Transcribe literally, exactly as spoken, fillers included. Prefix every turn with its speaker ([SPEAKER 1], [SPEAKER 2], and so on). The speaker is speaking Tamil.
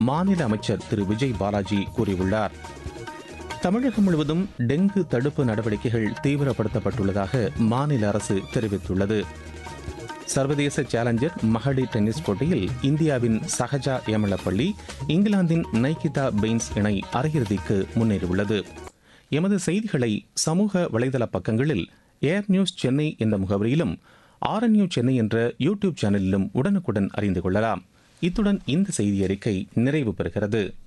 [SPEAKER 1] மாநில அமைச்சர் திரு விஜய் பாலாஜி கூறியுள்ளார். தமிழகம் முழுவதும் டெங்கு தடுப்பு நடவடிக்கைகள் தீவிரப்படுத்தப்பட்டுள்ளதாக மாநில அரசு தெரிவித்துள்ளது. சர்வதேச சேலஞ்சர் மகளிர் டென்னிஸ் போட்டியில் இந்தியாவின் சஹஜா யமலப்பள்ளி இங்கிலாந்தின் நைகிதா பெயின்ஸ் இணை அரையிறுதிக்கு முன்னேறியுள்ளது. எமது செய்திகளை சமூக வலைதள பக்கங்களில் ஏர் நியூஸ் சென்னை என்ற முகவரியிலும் ஆர் என் யூ சென்னை என்ற யூடியூப் சேனலிலும் உடனுக்குடன் அறிந்து கொள்ளலாம். இத்துடன் இந்த செய்தி அறிக்கை நிறைவு பெறுகிறது.